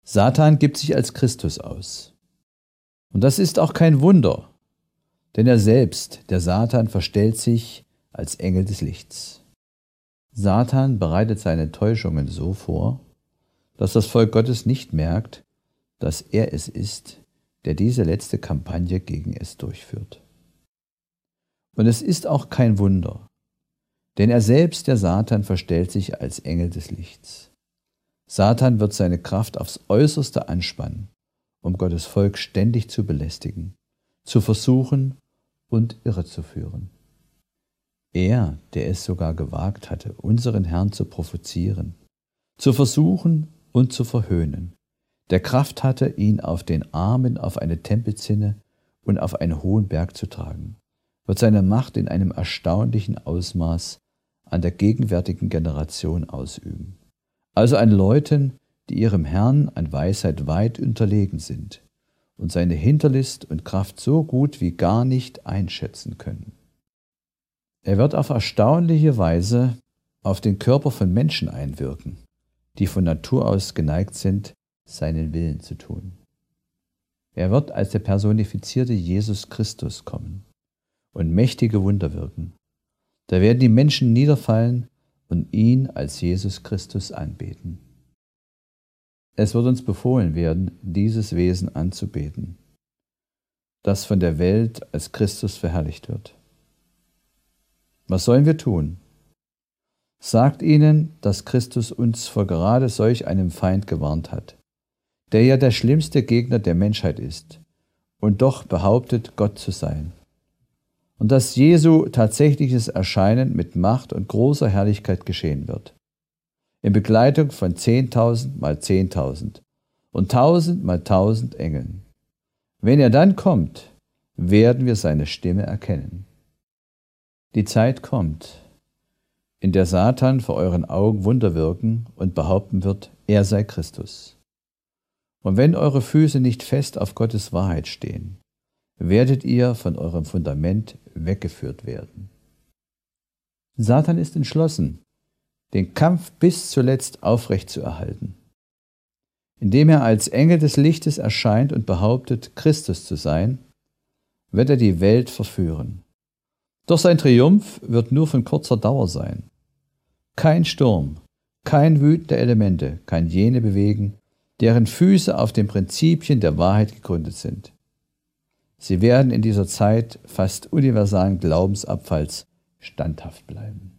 Satan gibt sich als Christus aus. Und das ist auch kein Wunder, denn er selbst, der Satan, verstellt sich als Engel des Lichts. Satan bereitet seine Täuschungen so vor, dass das Volk Gottes nicht merkt, dass er es ist, der diese letzte Kampagne gegen es durchführt. Und es ist auch kein Wunder, denn er selbst, der Satan, verstellt sich als Engel des Lichts. Satan wird seine Kraft aufs Äußerste anspannen, um Gottes Volk ständig zu belästigen, zu versuchen und irrezuführen. Er, der es sogar gewagt hatte, unseren Herrn zu provozieren, zu versuchen und zu verhöhnen, der Kraft hatte, ihn auf den Armen auf eine Tempelzinne und auf einen hohen Berg zu tragen, wird seine Macht in einem erstaunlichen Ausmaß an der gegenwärtigen Generation ausüben. Also an Leuten, die ihrem Herrn an Weisheit weit unterlegen sind und seine Hinterlist und Kraft so gut wie gar nicht einschätzen können. Er wird auf erstaunliche Weise auf den Körper von Menschen einwirken, die von Natur aus geneigt sind, seinen Willen zu tun. Er wird als der personifizierte Jesus Christus kommen und mächtige Wunder wirken. Da werden die Menschen niederfallen und ihn als Jesus Christus anbeten. Es wird uns befohlen werden, dieses Wesen anzubeten, das von der Welt als Christus verherrlicht wird. Was sollen wir tun? Sagt ihnen, dass Christus uns vor gerade solch einem Feind gewarnt hat, der ja der schlimmste Gegner der Menschheit ist und doch behauptet, Gott zu sein. Und dass Jesu tatsächliches Erscheinen mit Macht und großer Herrlichkeit geschehen wird, in Begleitung von 10.000 mal 10.000 und 1.000 mal 1.000 Engeln. Wenn er dann kommt, werden wir seine Stimme erkennen. Die Zeit kommt, in der Satan vor euren Augen Wunder wirken und behaupten wird, er sei Christus. Und wenn eure Füße nicht fest auf Gottes Wahrheit stehen, werdet ihr von eurem Fundament weggeführt werden. Satan ist entschlossen, den Kampf bis zuletzt aufrechtzuerhalten. Indem er als Engel des Lichtes erscheint und behauptet, Christus zu sein, wird er die Welt verführen. Doch sein Triumph wird nur von kurzer Dauer sein. Kein Sturm, kein Wüten der Elemente kann jene bewegen, deren Füße auf den Prinzipien der Wahrheit gegründet sind. Sie werden in dieser Zeit fast universalen Glaubensabfalls standhaft bleiben.